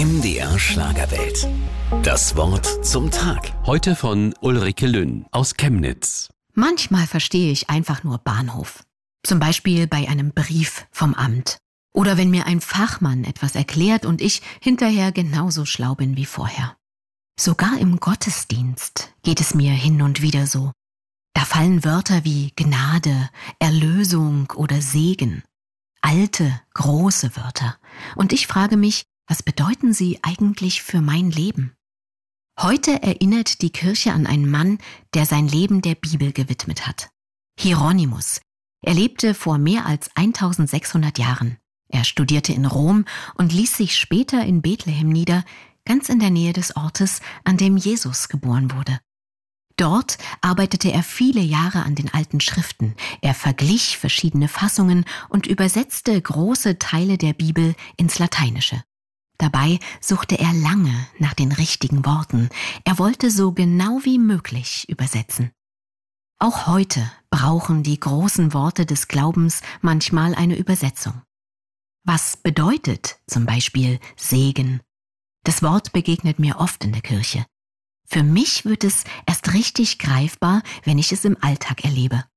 MDR Schlagerwelt. Das Wort zum Tag. Heute von Ulrike Lünn aus Chemnitz. Manchmal verstehe ich einfach nur Bahnhof. Zum Beispiel bei einem Brief vom Amt. Oder wenn mir ein Fachmann etwas erklärt und ich hinterher genauso schlau bin wie vorher. Sogar im Gottesdienst geht es mir hin und wieder so. Da fallen Wörter wie Gnade, Erlösung oder Segen. Alte, große Wörter. Und ich frage mich, was bedeuten sie eigentlich für mein Leben? Heute erinnert die Kirche an einen Mann, der sein Leben der Bibel gewidmet hat. Hieronymus. Er lebte vor mehr als 1600 Jahren. Er studierte in Rom und ließ sich später in Bethlehem nieder, ganz in der Nähe des Ortes, an dem Jesus geboren wurde. Dort arbeitete er viele Jahre an den alten Schriften. Er verglich verschiedene Fassungen und übersetzte große Teile der Bibel ins Lateinische. Dabei suchte er lange nach den richtigen Worten. Er wollte so genau wie möglich übersetzen. Auch heute brauchen die großen Worte des Glaubens manchmal eine Übersetzung. Was bedeutet zum Beispiel Segen? Das Wort begegnet mir oft in der Kirche. Für mich wird es erst richtig greifbar, wenn ich es im Alltag erlebe.